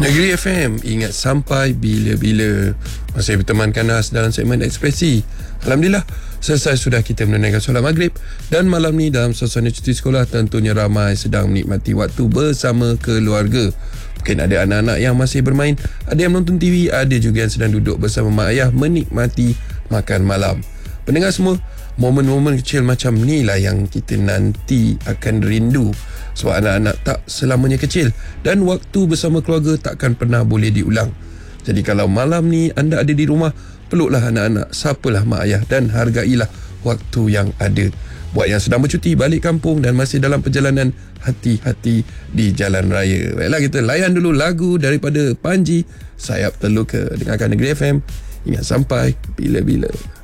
Negeri FM, ingat sampai bila-bila. Masih bertemankan Nas dalam segmen Ekspresi. Alhamdulillah, selesai sudah kita menunaikan solat maghrib. Dan malam ni dalam suasana cuti sekolah, tentunya ramai sedang menikmati waktu bersama keluarga. Mungkin ada anak-anak yang masih bermain, ada yang menonton TV, ada juga yang sedang duduk bersama mak ayah menikmati makan malam. Pendengar semua, momen-momen kecil macam ni lah yang kita nanti akan rindu. Sebab anak-anak tak selamanya kecil dan waktu bersama keluarga takkan pernah boleh diulang. Jadi kalau malam ni anda ada di rumah, peluklah anak-anak, sapalah mak ayah dan hargailah waktu yang ada. Buat yang sedang bercuti balik kampung dan masih dalam perjalanan, hati-hati di jalan raya. Baiklah, kita layan dulu lagu daripada Panji, Sayap Terluka. Dengarkan Negeri FM, ingat sampai bila-bila.